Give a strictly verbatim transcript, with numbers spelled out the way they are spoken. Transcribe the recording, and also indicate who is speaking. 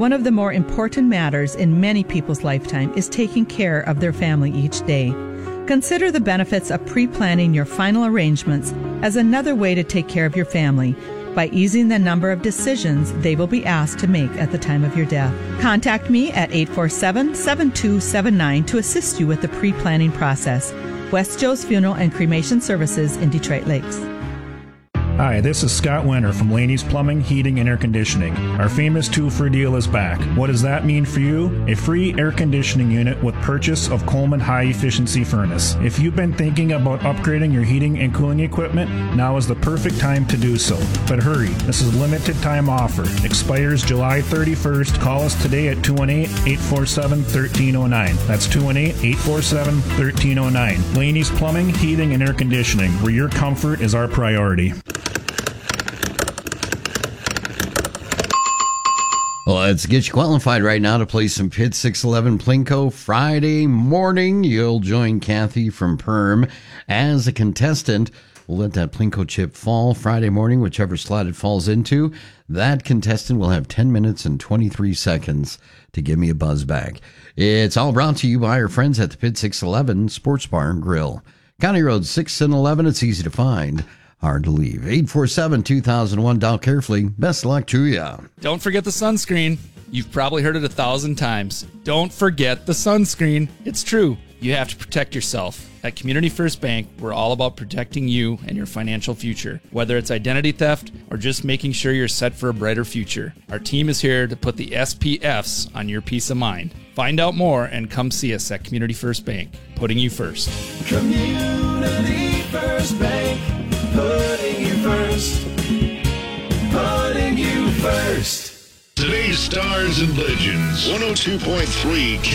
Speaker 1: One of the more important matters in many people's lifetime is taking care of their family each day. Consider the benefits of pre-planning your final arrangements as another way to take care of your family by easing the number of decisions they will be asked to make at the time of your death. Contact me at eight four seven, seven two seven nine to assist you with the pre-planning process. West Joe's Funeral and Cremation Services in Detroit Lakes.
Speaker 2: Hi, this is Scott Winter from Laney's Plumbing, Heating, and Air Conditioning. Our famous two-for deal is back. What does that mean for you? A free air conditioning unit with purchase of Coleman high-efficiency furnace. If you've been thinking about upgrading your heating and cooling equipment, now is the perfect time to do so. But hurry, this is a limited-time offer. Expires July thirty-first. Call us today at two one eight, eight four seven, one three zero nine. That's two one eight, eight four seven, one three zero nine. Laney's Plumbing, Heating, and Air Conditioning, where your comfort is our priority.
Speaker 3: Let's get you qualified right now to play some Pit six eleven Plinko Friday morning. You'll join Kathy from Perm as a contestant. We'll let that Plinko chip fall Friday morning, whichever slot it falls into. That contestant will have ten minutes and twenty-three seconds to give me a buzz back. It's all brought to you by our friends at the Pit six eleven Sports Bar and Grill. County Road six and eleven, it's easy to find, hard to leave. eight four seven, two thousand one, dial carefully. Best luck to ya.
Speaker 4: Don't forget the sunscreen. You've probably heard it a thousand times. Don't forget the sunscreen. It's true. You have to protect yourself. At Community First Bank, we're all about protecting you and your financial future, whether it's identity theft or just making sure you're set for a brighter future. Our team is here to put the S P Fs on your peace of mind. Find out more and come see us at Community First Bank, putting you first.
Speaker 5: Community First Bank, putting you first, putting you first.
Speaker 6: Today's Stars and Legends, one oh two point three